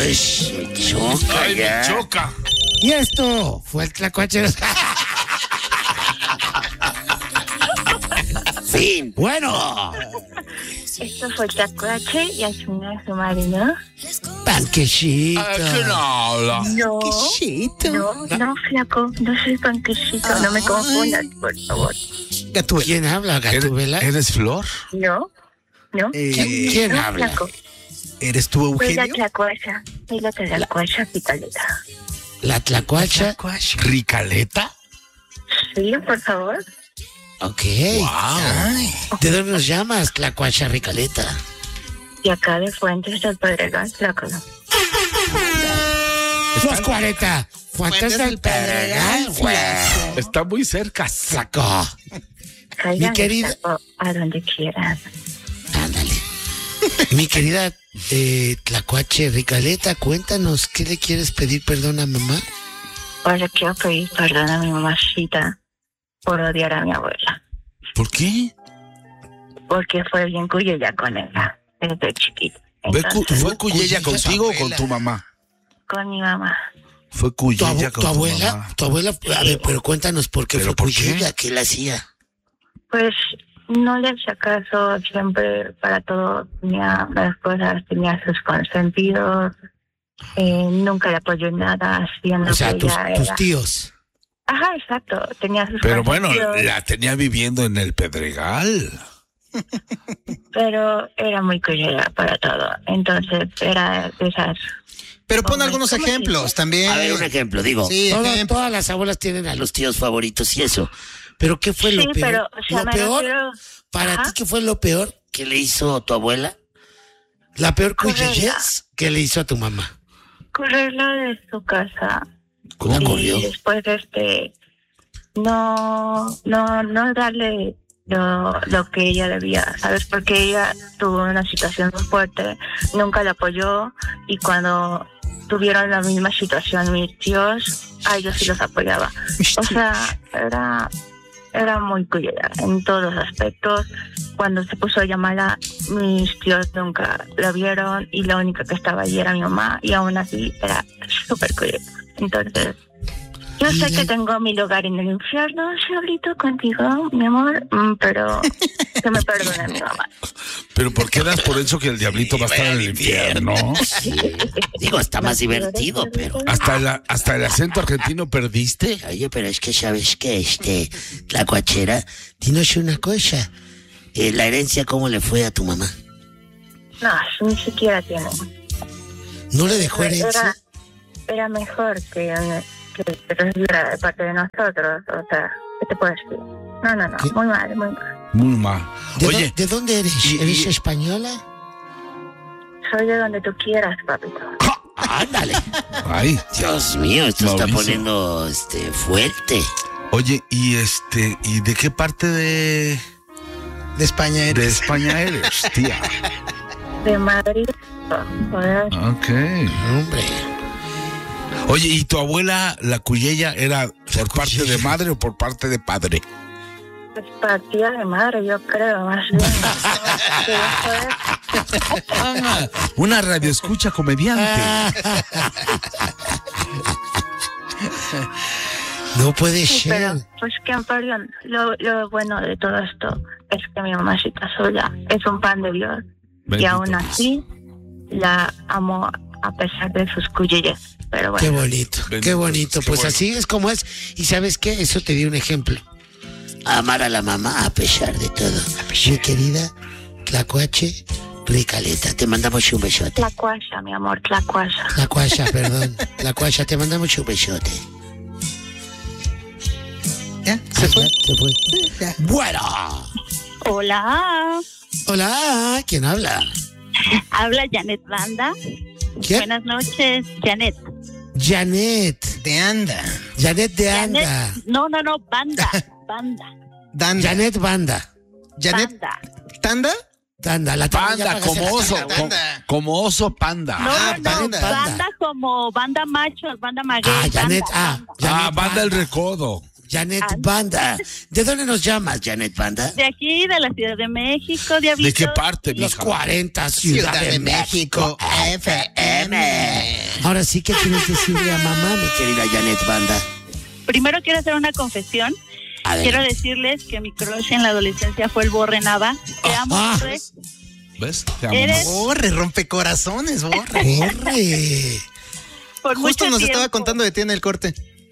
Ay, me choca. Ay, ya. me choca. Y esto fue el tlacuache. Fin. Bueno, Esto fue Tlacuache y a su madre, ¿no? panquecito. ¿Quién habla? No, Panquecito. no, flaco, no soy panquecito, no me confundas, por favor. ¿Quién habla, Gatúbela? ¿Eres Flor? No. ¿Quién No, habla? flaco. ¿Eres tú, Soy la Eugenio? Tlacuacha, soy la Tlacuacha Picaleta. ¿La tlacuacha? ¿Ricaleta? Sí, por favor. Ok. Wow. ¿De dónde nos llamas, tlacuacha ricaleta? Y acá de Fuentes del Pedregal, flaco. Los 40. Fuentes del Pedregal, güey. Está muy cerca. Flaco. Caigan, querida- flaco, a donde quieran. Ándale. Mi querida tlacuache ricaleta, cuéntanos, ¿qué le quieres pedir perdón a mamá? Ahora quiero pedir perdón a mi mamacita por odiar a mi abuela. ¿Por qué? Porque fue bien cuyella con ella desde chiquita. Entonces, ¿Fue Cuyella Cuyella contigo o con abuela. tu mamá? con mi mamá. Fue ¿Tu, Cuyella con tu tu abuela? mamá. ¿Tu abuela? A ver, pero cuéntanos por qué ¿Pero fue por qué? cuyella, ¿qué le hacía? Pues no le hacía caso, siempre para todo tenía las cosas, tenía sus consentidos, nunca le apoyó en nada, haciendo O sea, que tus ella era. tíos. Ajá, exacto, tenía sus Pero bueno, consentidos, la tenía viviendo en el Pedregal. pero era muy cuyera para todo, entonces era de esas. Pero pon ¿Cómo algunos se dice? ejemplos también. A ver, un ejemplo, digo. Sí, ejemplo. Todas las abuelas tienen a los tíos favoritos y eso. Pero ¿qué fue Sí, lo peor? pero, o sea, Lo me peor, refiero- para Ajá. ti, ¿qué fue lo peor que le hizo tu abuela? La peor Correrla. cuyellez que le hizo a tu mamá. Correrla de su casa. ¿Cómo Y corrió? después no darle lo que ella debía, ¿sabes? Porque ella tuvo una situación muy fuerte, nunca la apoyó, y cuando tuvieron la misma situación mis tíos, a ellos sí los apoyaba. O sea, era muy cuyera en todos los aspectos. Cuando se puso ella mala, mis tíos nunca la vieron y la única que estaba allí era mi mamá, y aún así era súper cuyera. Entonces, yo sé que tengo mi lugar en el infierno, Sabrito, contigo, mi amor, pero que me perdone mi mamá. Pero ¿por qué das por eso que el diablito va a estar en el infierno? Sí. Digo, está más divertido, pero... Hasta el acento argentino perdiste. Oye, pero es que sabes que la cuachera, dinos una cosa. La herencia, ¿cómo le fue a tu mamá? No, ni siquiera tiene. ¿No le dejó herencia? Era mejor que recibiera de parte de nosotros, o sea, ¿qué te puedo decir? No, ¿Qué? muy mal, muy mal. Muy mal. Oye, ¿De dónde eres? y- ¿Eres y- española? Soy de donde tú quieras, papito. Ándale. ay, Dios mío, esto está Mauricio. poniendo fuerte. oye, ¿y de qué parte de España eres. España eres, tía? De Madrid, joder. Ok. Hombre. Oye, ¿y tu abuela, la Cuyella, era por parte de Cuyella. madre o por parte de padre? Es partida de madre, yo creo, más bien. Una radioescucha comediante. No puede Sí, pero, ser. pues que Amparo, lo bueno de todo esto es que mi mamacita sola es un pan de Dios. Y Bendito aún Dios. así la amo a pesar de sus cuyellas. Pero Qué bueno, bonito, Bendito qué bonito. Dios, qué Pues bueno. así es como es. ¿Y sabes qué? Eso te dio un ejemplo. Amar a la mamá a pesar de todo. Mi querida tlacuache ricaleta, te mandamos un besote. Tlacuacha, mi amor, tlacuacha. Tlacuacha, perdón. Tlacuacha, te mandamos un besote. ¿Ya? ¿Se fue? Se fue. Ya. Bueno. Hola, Hola, ¿quién habla? habla Janet Banda. ¿Quién? Buenas noches, Janet. Janet. Te anda. Janet de Anda. Janet, no, banda, banda, Danda. Janet Banda. Janet. banda. ¿Tanda? Tanda, la tanda, ya Panda, págase como la oso, tanda. como oso panda. No, banda. banda como banda macho, banda maguey. Ah, Janet, banda. Janet Banda el recodo. Janet Banda. ¿De dónde nos llamas, Janet Banda? De aquí, de la Ciudad de México, Diablito. ¿De qué parte, Los mija? 40, Ciudad de México. FM. Ahora sí, ¿qué quieres decirle a mamá, mi querida Janet Banda? Primero quiero hacer una confesión. Adelante. Quiero decirles que mi crush en la adolescencia fue el Borre Nava. Te amo, Borre. ¿Ves? Te amo. Eres Borre, rompecorazones, Borre. ¡Corre! por Justo mucho nos estaba tiempo. contando de ti en el corte.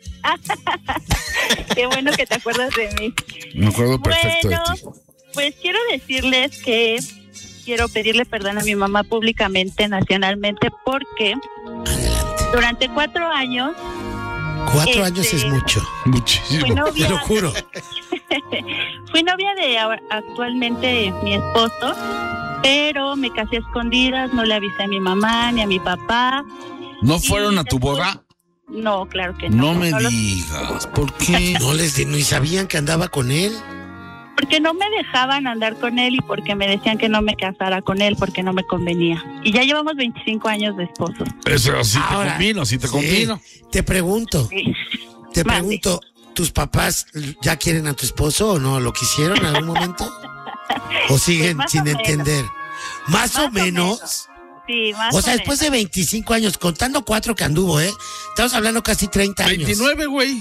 Qué bueno que te acuerdas de mí. Me acuerdo perfecto Bueno, de ti. pues quiero decirles que quiero pedirle perdón a mi mamá públicamente, nacionalmente, porque durante 4 años 4 años es mucho. fui Muchísimo. Te novia, lo juro. fui novia de actualmente mi esposo, pero me casé a escondidas, no le avisé a mi mamá ni a mi papá. ¿No fueron a tu después- boda? No, claro que no. No me los- digas. ¿Por qué? No les ni sabían que andaba con él. Porque no me dejaban andar con él y porque me decían que no me casara con él porque no me convenía. Y ya llevamos 25 años de esposos. Eso sí te Ahora, convino, sí te convino. Te pregunto, Sí. te Mande. pregunto, ¿tus papás ya quieren a tu esposo o no? ¿Lo quisieron en algún momento? ¿O siguen Pues más sin o menos. entender? ¿Más o Más o menos? Sí, más O sea, o después menos. de 25 años, contando 4 que anduvo, estamos hablando casi 30 años. 29, güey.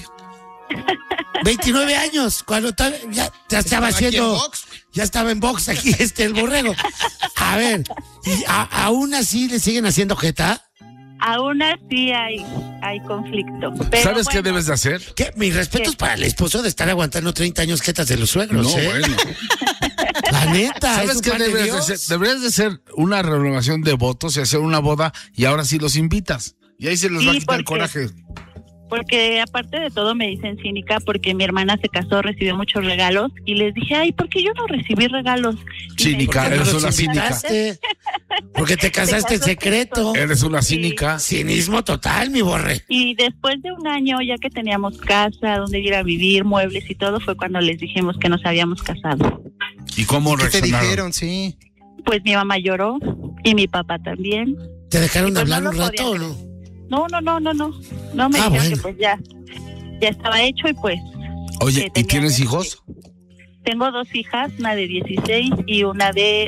29 años, cuando ya estaba Aquí en haciendo, box. ya estaba en box aquí el borrego. A ver, ¿y aún así le siguen haciendo jeta? Aún así hay conflicto. Pero ¿Sabes qué bueno, debes de hacer? ¿Qué? Mis respetos para el esposo de estar aguantando 30 años jetas de los suegros, No, ¿eh? bueno. La neta, ¿Sabes es un qué pan de deberías de Dios. hacer? Deberías de hacer una renovación de votos y hacer una boda y ahora sí los invitas. Y ahí se les va a Sí, quitar el porque- coraje. Porque aparte de todo me dicen cínica porque mi hermana se casó, recibió muchos regalos y les dije, ay, ¿por qué yo no recibí regalos? Y me Cínica, dijeron, eres ¿Por qué no una los cínica. invitaste? Porque te casaste en casaste secreto. con- Eres una cínica. Cinismo total, mi borre. Y después de un año, ya que teníamos casa, donde ir a vivir, muebles y todo, fue cuando les dijimos que nos habíamos casado. ¿Y cómo ¿Qué te reaccionaron? dijeron? Sí. Pues mi mamá lloró y mi papá también. ¿Te dejaron Y de pues hablar no un lo rato o podían no? No me Ah, dijeron bueno. que pues ya estaba hecho y pues Oye, que ¿y tienes tenía- hijos? tengo 2 hijas, una de 16 y una de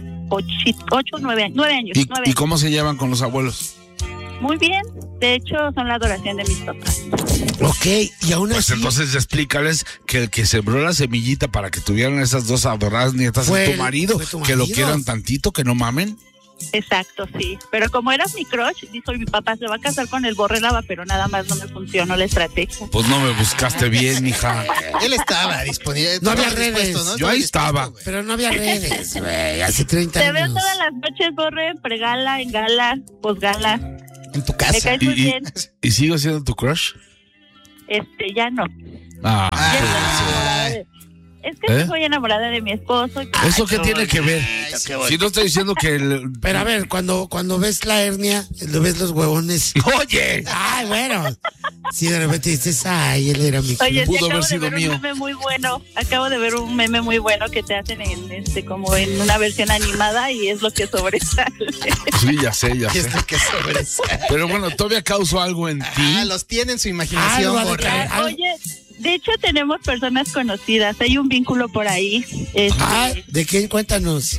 9 años. 9 años. ¿Y cómo se llevan con los abuelos? Muy bien, de hecho son la adoración de mis papás. Ok, y aún Pues así. entonces explícales que el que sembró la semillita para que tuvieran esas dos adoradas nietas Fue es tu el- marido, fue tu que lo marido. quieran tantito, que no mamen. Exacto, sí. Pero como era mi crush, dijo mi papá se va a casar con el Borre Nava, pero nada más no me funcionó la estrategia. Pues no me buscaste bien, hija. Él estaba disponible. No había estaba dispuesto, redes. ¿no? Yo ahí dispuesto, estaba. güey. Pero no había redes, güey. Hace 30 Te veo años. todas las noches, Borre, pregala, en gala, posgala. En tu Me casa. caes muy bien. ¿Y sigo siendo tu crush? Ya no. Ah, Ya estoy Ah, enamorada de- Es que ¿Eh? estoy enamorada de mi esposo. y- ¿eso qué tiene que ver? Qué Si bonito. no estoy diciendo que... Pero a ver, cuando ves la hernia, lo ves los huevones. Oye, Ay, bueno. Si de repente dices, ay, él era mi Oye, sí, Pudo acabo haber de sido ver mío. un meme muy bueno. Acabo de ver un meme muy bueno que te hacen como en una versión animada y es lo que sobresale. sí, ya sé, ya ¿Qué sé. es lo que sobresale? Pero bueno, todavía causó algo en ti. Ah, los tiene en su imaginación, Algo ha de Borre. caer. Oye, de hecho tenemos personas conocidas. Hay un vínculo por ahí. Ah, ¿de quién? Cuéntanos.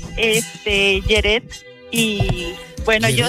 Yeret. Y bueno, ¿Yeret?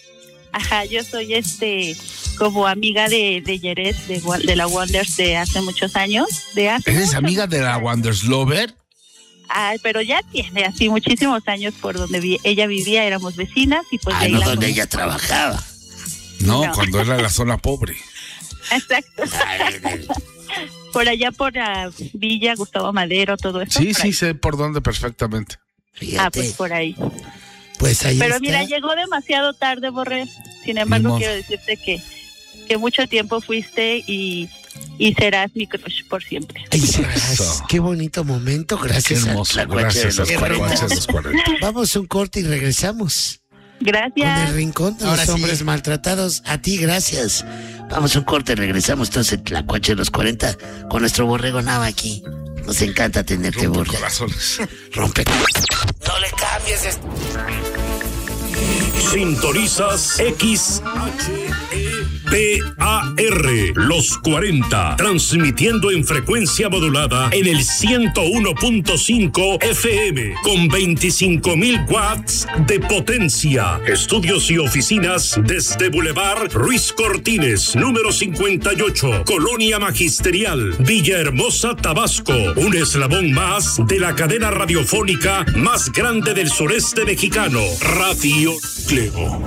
yo soy como amiga de Yeret, de la Wonders de hace muchos años. ¿Eres muchos amiga de la años. Wanderslover? Ay, pero ya tiene así muchísimos años por donde ella vivía, éramos vecinas y pues de Ah, ahí no, la donde conocí. ella trabajaba. No, No. cuando era la zona pobre. Exacto. Ay, Por allá por la Villa, Gustavo Madero, todo eso. Sí, por sí, ahí. sé por dónde perfectamente. Fíjate. Pues por ahí. Pues ahí Pero está. mira, llegó demasiado tarde, Borre. Sin embargo, modo. quiero decirte que mucho tiempo fuiste y serás mi crush por siempre. Ay, serás. Eso. Qué bonito momento, Qué gracias. hermoso. Tlacuache Gracias de a los Tlacuache de los 40. Vamos a un corte y regresamos. Con el Gracias. rincón de Ahora los sí. hombres maltratados. A ti, gracias. Vamos a un corte, regresamos entonces Tlacuache de los 40 con nuestro Borrego Nava aquí. Nos encanta tenerte, Rompe Borre. corazones. Rompe. No le cambies Sintonizas XHE Los 40, transmitiendo en frecuencia modulada en el 101.5 FM con 25,000 watts de potencia. Estudios y oficinas desde Boulevard Ruiz Cortines, número 58, Colonia Magisterial, Villahermosa, Tabasco. Un eslabón más de la cadena radiofónica más grande del sureste mexicano, Radio Núcleo.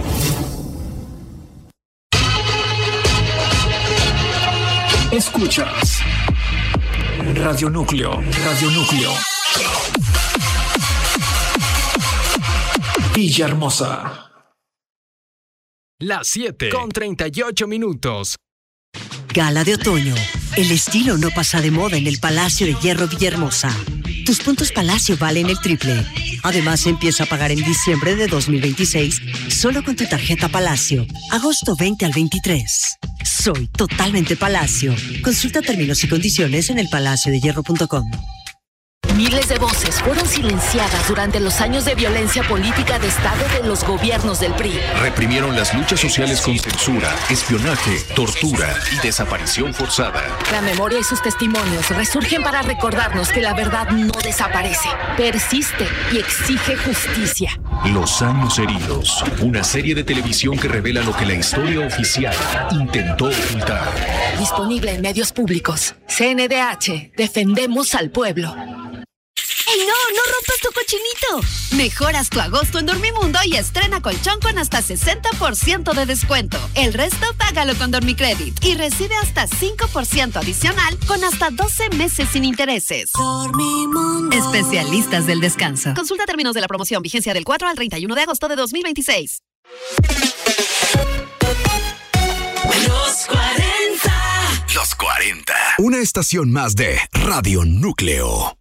Escuchas Radio Núcleo, Radio Núcleo. Villahermosa. Las 7:38. Gala de otoño. El estilo no pasa de moda en el Palacio de Hierro Villahermosa. Tus puntos Palacio valen el triple. Además, empieza a pagar en diciembre de 2026 solo con tu tarjeta Palacio. Agosto 20 al 23. Soy totalmente Palacio. Consulta términos y condiciones en elpalaciodehierro.com. Miles de voces fueron silenciadas durante los años de violencia política de Estado de los gobiernos del PRI. Reprimieron las luchas sociales con censura, espionaje, tortura y desaparición forzada. La memoria y sus testimonios resurgen para recordarnos que la verdad no desaparece, persiste y exige justicia. Los años heridos, una serie de televisión que revela lo que la historia oficial intentó ocultar. Disponible en medios públicos. CNDH, defendemos al pueblo. ¡Ey, no rompas tu cochinito! Mejoras tu agosto en Dormimundo y estrena colchón con hasta 60% de descuento. El resto págalo con Dormicredit y recibe hasta 5% adicional con hasta 12 meses sin intereses. Dormimundo. Especialistas del descanso. Consulta términos de la promoción, vigencia del 4 al 31 de agosto de 2026. Los 40. Los 40. Una estación más de Radio Núcleo.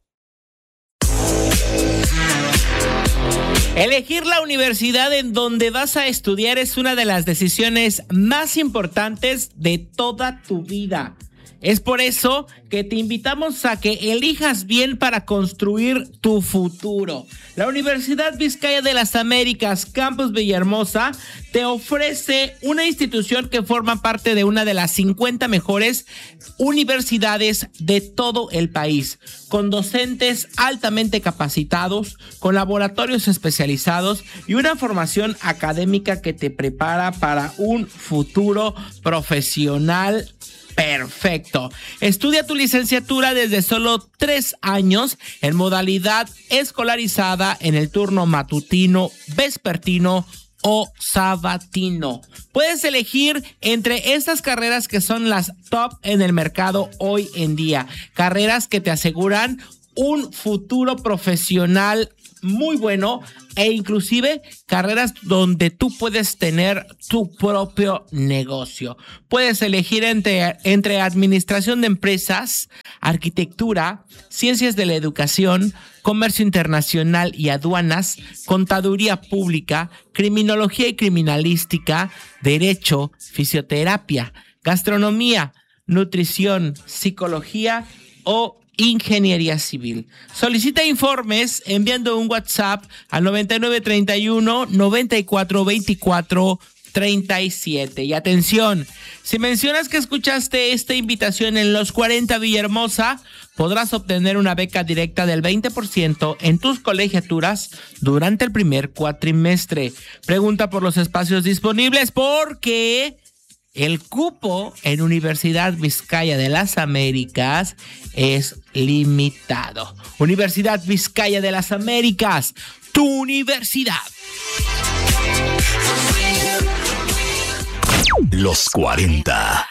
Elegir la universidad en donde vas a estudiar es una de las decisiones más importantes de toda tu vida. Es por eso que te invitamos a que elijas bien para construir tu futuro. La Universidad Vizcaya de las Américas, Campus Villahermosa, te ofrece una institución que forma parte de una de las 50 mejores universidades de todo el país, con docentes altamente capacitados, con laboratorios especializados y una formación académica que te prepara para un futuro profesional perfecto. Estudia tu licenciatura desde solo 3 años en modalidad escolarizada en el turno matutino, vespertino o sabatino. Puedes elegir entre estas carreras que son las top en el mercado hoy en día. Carreras que te aseguran un futuro profesional muy bueno e inclusive carreras donde tú puedes tener tu propio negocio. Puedes elegir entre administración de empresas, arquitectura, ciencias de la educación, comercio internacional y aduanas, contaduría pública, criminología y criminalística, derecho, fisioterapia, gastronomía, nutrición, psicología o ingeniería civil. Solicita informes enviando un WhatsApp al 9931 9424 37. Y atención, si mencionas que escuchaste esta invitación en Los 40 Villahermosa, podrás obtener una beca directa del 20% en tus colegiaturas durante el primer cuatrimestre. Pregunta por los espacios disponibles porque el cupo en Universidad Vizcaya de las Américas es limitado. Universidad Vizcaya de las Américas, tu universidad. Los 40.